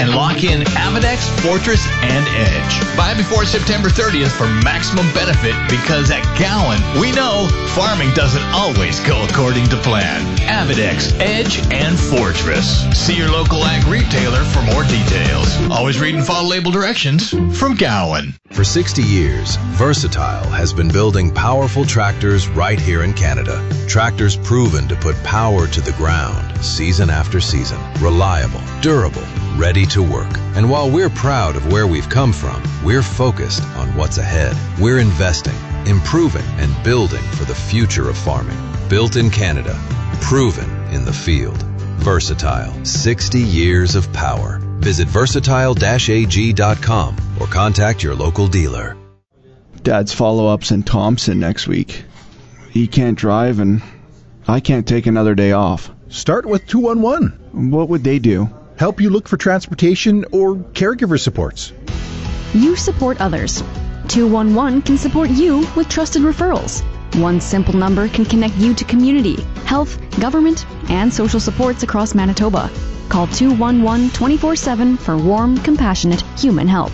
and lock in Avidex, Fortress, and Edge. Buy before September 30th for maximum benefit because at Gowan, we know farming doesn't always go according to plan. Avidex, Edge, and Fortress. See your local ag retailer for more details. Always read and follow label directions from Gowan. For 60 years, Versatile has been building powerful tractors right here in Canada. Tractors proven to put power to the ground season after season. Reliable, durable, ready to work. And while we're proud of where we've come from, we're focused on what's ahead. We're investing, improving, and building for the future of farming. Built in Canada, proven in the field. Versatile, 60 years of power. Visit versatile-ag.com or contact your local dealer. Dad's follow-ups in Thompson next week. He can't drive and I can't take another day off. Start with 211. What would they do? Help you look for transportation or caregiver supports. You support others. 211 can support you with trusted referrals. One simple number can connect you to community, health, government, and social supports across Manitoba. Call 211 24/7 for warm, compassionate human help.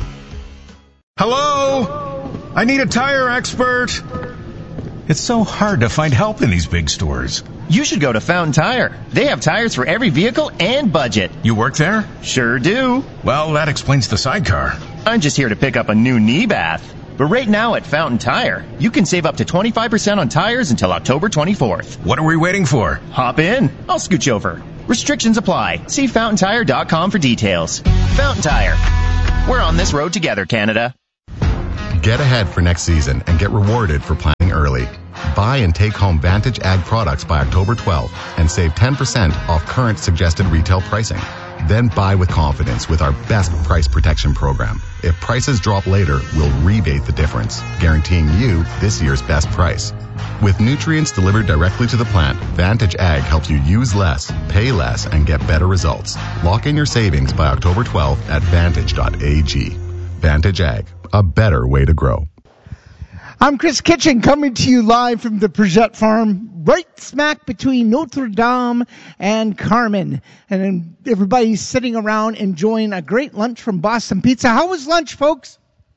Hello? I need a tire expert. It's so hard to find help in these big stores. You should go to Fountain Tire. They have tires for every vehicle and budget. You work there? Sure do. Well, that explains the sidecar. I'm just here to pick up a new knee bath. But right now at Fountain Tire, you can save up to 25% on tires until October 24th. What are we waiting for? Hop in. I'll scooch over. Restrictions apply. See fountaintire.com for details. Fountain Tire. We're on this road together, Canada. Get ahead for next season and get rewarded for planning early. Buy and take home Vantage Ag products by October 12th and save 10% off current suggested retail pricing. Then buy with confidence with our best price protection program. If prices drop later, we'll rebate the difference, guaranteeing you this year's best price. With nutrients delivered directly to the plant, Vantage Ag helps you use less, pay less, and get better results. Lock in your savings by October 12th at vantage.ag. Vantage Ag, a better way to grow. I'm Chris Kitchen coming to you live from the Peugeot farm, right smack between Notre Dame and Carmen. And then everybody's sitting around enjoying a great lunch from Boston Pizza. How was lunch, folks?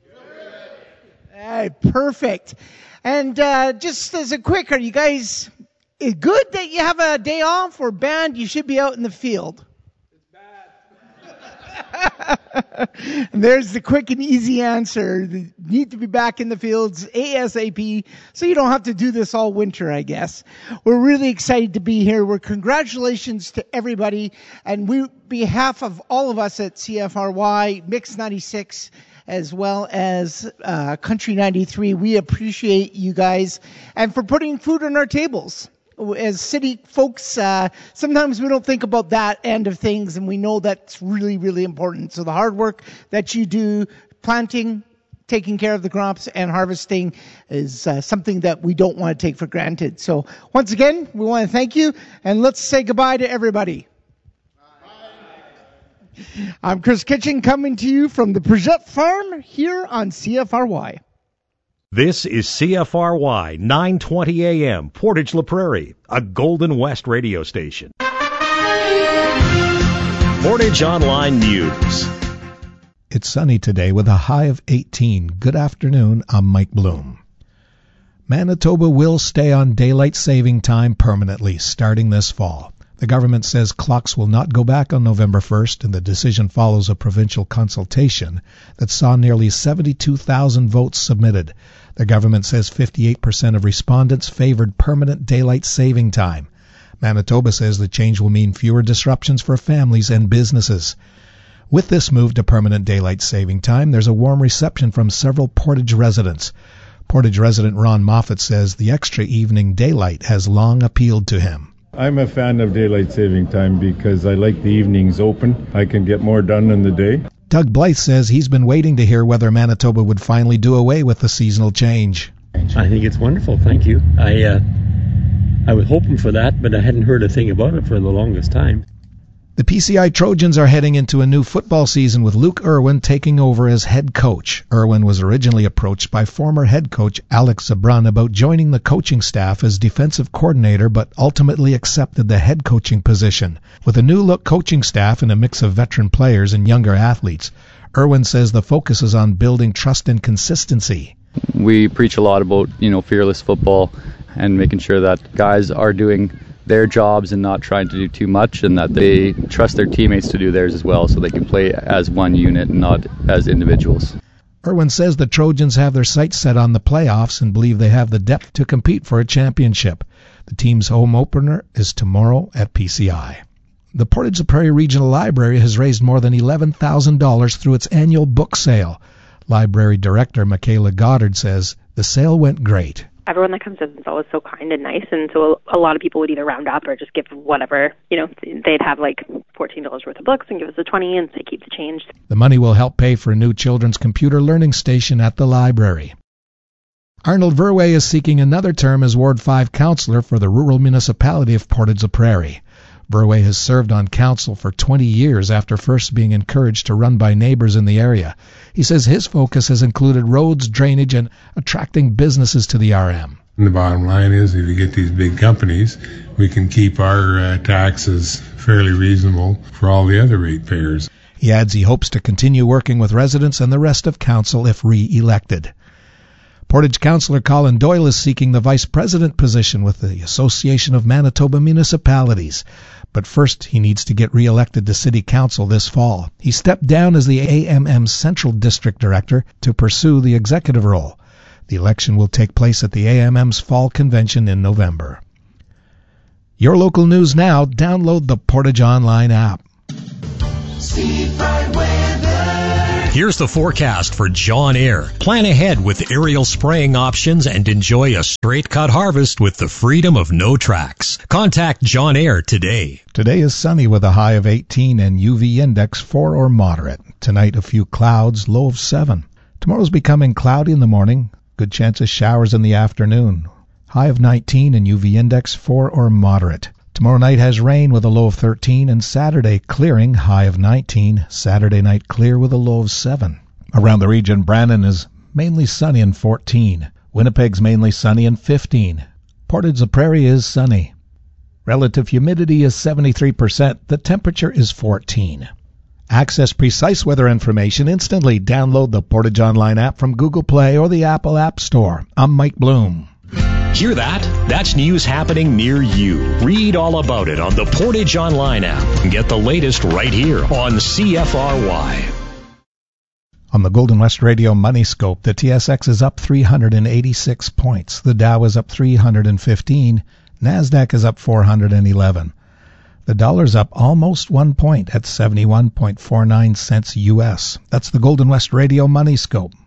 Hey, perfect. And just as a quick, are you guys good that you have a day off or bad? You should be out in the field. And there's the quick and easy answer. You need to be back in the fields ASAP so you don't have to do this all winter, I guess. We're really excited to be here. Congratulations to everybody. And on behalf of all of us at CFRY, Mix 96, as well as Country 93, we appreciate you guys and for putting food on our tables. As city folks, sometimes we don't think about that end of things, and we know that's really, really important. So the hard work that you do, planting, taking care of the crops, and harvesting is something that we don't want to take for granted. So once again, we want to thank you, and let's say goodbye to everybody. Bye. I'm Chris Kitchen coming to you from the Peugeot farm here on CFRY. This is CFRY 920 AM, Portage La Prairie, a Golden West radio station. Portage Online News. It's sunny today with a high of 18. Good afternoon, I'm Mike Bloom. Manitoba will stay on daylight saving time permanently starting this fall. The government says clocks will not go back on November 1st, and the decision follows a provincial consultation that saw nearly 72,000 votes submitted. The government says 58% of respondents favored permanent daylight saving time. Manitoba says the change will mean fewer disruptions for families and businesses. With this move to permanent daylight saving time, there's a warm reception from several Portage residents. Portage resident Ron Moffat says the extra evening daylight has long appealed to him. I'm a fan of daylight saving time because I like the evenings open. I can get more done in the day. Doug Blythe says he's been waiting to hear whether Manitoba would finally do away with the seasonal change. I think it's wonderful, thank you. I was hoping for that, but I hadn't heard a thing about it for the longest time. The PCI Trojans are heading into a new football season with Luke Irwin taking over as head coach. Irwin was originally approached by former head coach Alex Zabran about joining the coaching staff as defensive coordinator, but ultimately accepted the head coaching position. With a new-look coaching staff and a mix of veteran players and younger athletes, Irwin says the focus is on building trust and consistency. We preach a lot about, fearless football and making sure that guys are doing their jobs and not trying to do too much, and that they trust their teammates to do theirs as well, so they can play as one unit and not as individuals. Irwin says the Trojans have their sights set on the playoffs and believe they have the depth to compete for a championship. The team's home opener is tomorrow at PCI. The Portage la Prairie Regional Library has raised more than $11,000 through its annual book sale. Library Director Michaela Goddard says the sale went great. Everyone that comes in is always so kind and nice, and so a lot of people would either round up or just give whatever, they'd have like $14 worth of books and give us the $20 and say keep the change. The money will help pay for a new children's computer learning station at the library. Arnold Verwey is seeking another term as Ward 5 councillor for the rural municipality of Portage la Prairie. Verwey has served on council for 20 years after first being encouraged to run by neighbors in the area. He says his focus has included roads, drainage, and attracting businesses to the RM. And the bottom line is, if you get these big companies, we can keep our taxes fairly reasonable for all the other ratepayers. He adds he hopes to continue working with residents and the rest of council if re-elected. Portage Councillor Colin Doyle is seeking the Vice President position with the Association of Manitoba Municipalities. But first, he needs to get re-elected to City Council this fall. He stepped down as the AMM Central District Director to pursue the executive role. The election will take place at the AMM's Fall Convention in November. Your local news now. Download the Portage Online app. Here's the forecast for John Eyre. Plan ahead with aerial spraying options and enjoy a straight cut harvest with the freedom of no tracks. Contact John Eyre today. Today is sunny with a high of 18 and UV index 4 or moderate. Tonight a few clouds, low of 7. Tomorrow's becoming cloudy in the morning. Good chance of showers in the afternoon. High of 19 and UV index 4 or moderate. Tomorrow night has rain with a low of 13, and Saturday clearing, high of 19. Saturday night clear with a low of 7. Around the region, Brandon is mainly sunny and 14. Winnipeg's mainly sunny and 15. Portage la Prairie is sunny. Relative humidity is 73%. The temperature is 14. Access precise weather information instantly. Download the Portage Online app from Google Play or the Apple App Store. I'm Mike Bloom. Hear that? That's news happening near you. Read all about it on the Portage Online app and get the latest right here on CFRY. On the Golden West Radio Money Scope, the TSX is up 386 points. The Dow is up 315. NASDAQ is up 411. The dollar's up almost 1 point at 71.49 cents U.S. That's the Golden West Radio Money Scope.